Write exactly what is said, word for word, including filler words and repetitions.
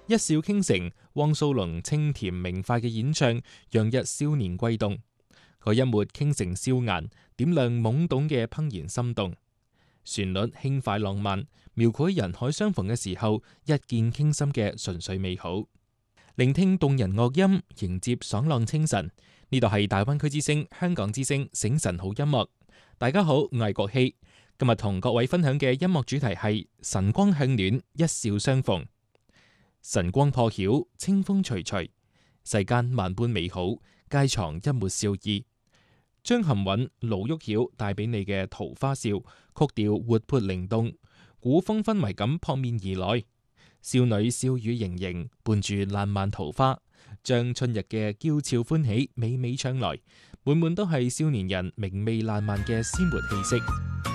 一笑傾城，汪蘇泷清甜明快嘅演唱，洋溢少年悸動。佢一抹傾城笑顏，點亮懵懂嘅怦然心動。旋律輕快浪漫，描繪人海相逢嘅時候一見傾心嘅純粹美好。聆聽動人樂音，迎接爽朗清晨。呢度係大灣區之聲、香港之聲醒晨好音樂。大家好，我係國希。今日同各位分享嘅音樂主題係晨光向暖，一笑相逢。晨光破曉，清風徐徐，世間萬般美好，皆藏一抹笑意。張含韻、盧毓曉帶俾你嘅桃花笑，曲調活潑靈動，古風氛圍咁撲面而來。少女笑語盈盈，伴住爛漫桃花，將春日嘅嬌俏歡喜娓娓唱來，滿滿都係少年人明媚爛漫嘅鮮活氣息。